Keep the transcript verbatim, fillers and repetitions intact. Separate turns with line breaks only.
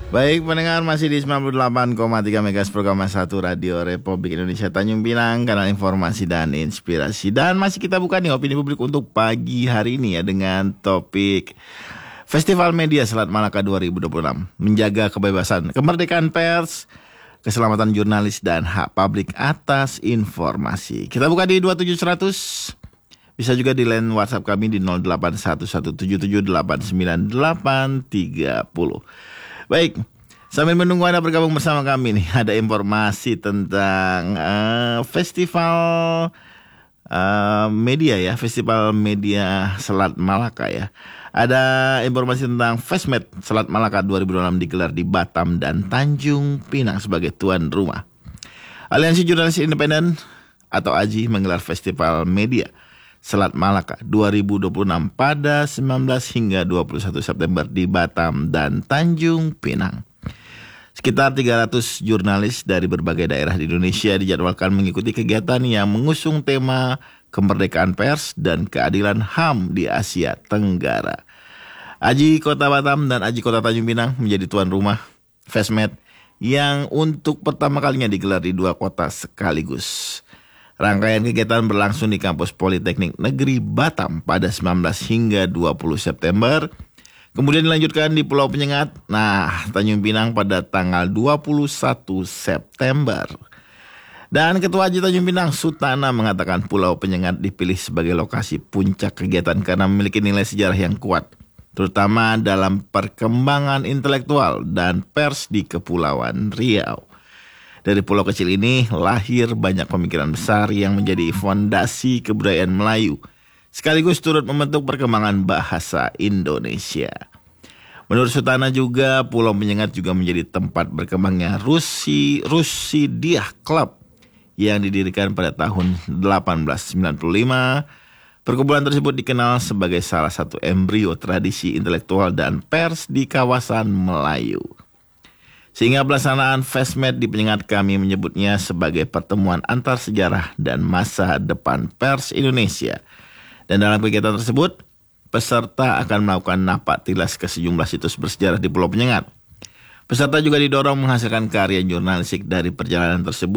Baik pendengar, masih di sembilan puluh delapan koma tiga Megahertz program satu Radio Republik Indonesia Tanjung Pinang, kanal informasi dan inspirasi. Dan masih kita buka nih opini publik untuk pagi hari ini ya, dengan topik Festival Media Selat Malaka dua ribu dua puluh enam, menjaga kebebasan, kemerdekaan pers, keselamatan jurnalis dan hak publik atas informasi. Kita buka di dua tujuh seratus. Bisa juga di line WhatsApp kami di nol delapan satu satu tujuh tujuh delapan sembilan delapan tiga nol. Baik, sambil menunggu Anda bergabung bersama kami nih, ada informasi tentang uh, festival uh, media ya, Festival Media Selat Malaka ya. Ada informasi tentang FestMed Selat Malaka dua ribu dua puluh enam digelar di Batam dan Tanjung Pinang sebagai tuan rumah. Aliansi Jurnalis Independen atau A J I menggelar Festival Media Selat Malaka dua ribu dua puluh enam pada sembilan belas hingga dua puluh satu September di Batam dan Tanjung Pinang. Sekitar tiga ratus jurnalis dari berbagai daerah di Indonesia dijadwalkan mengikuti kegiatan yang mengusung tema kemerdekaan pers dan keadilan H A M di Asia Tenggara. A J I Kota Batam dan A J I Kota Tanjung Pinang menjadi tuan rumah FestMed yang untuk pertama kalinya digelar di dua kota sekaligus. Rangkaian kegiatan berlangsung di Kampus Politeknik Negeri Batam pada sembilan belas hingga dua puluh September. Kemudian dilanjutkan di Pulau Penyengat, nah Tanjung Pinang pada tanggal dua puluh satu September. Dan Ketua A J I Tanjung Pinang, Sutana, mengatakan Pulau Penyengat dipilih sebagai lokasi puncak kegiatan karena memiliki nilai sejarah yang kuat, terutama dalam perkembangan intelektual dan pers di Kepulauan Riau. Dari pulau kecil ini lahir banyak pemikiran besar yang menjadi fondasi kebudayaan Melayu, sekaligus turut membentuk perkembangan bahasa Indonesia. Menurut Sutana juga, Pulau Penyengat juga menjadi tempat berkembangnya Rusi Rusidiah Club yang didirikan pada tahun delapan belas sembilan puluh lima. Perkumpulan tersebut dikenal sebagai salah satu embrio tradisi intelektual dan pers di kawasan Melayu. Sehingga pelaksanaan FestMed di Penyengat kami menyebutnya sebagai pertemuan antar sejarah dan masa depan pers Indonesia. Dan dalam kegiatan tersebut, peserta akan melakukan napak tilas ke sejumlah situs bersejarah di Pulau Penyengat. Peserta juga didorong menghasilkan karya jurnalistik dari perjalanan tersebut.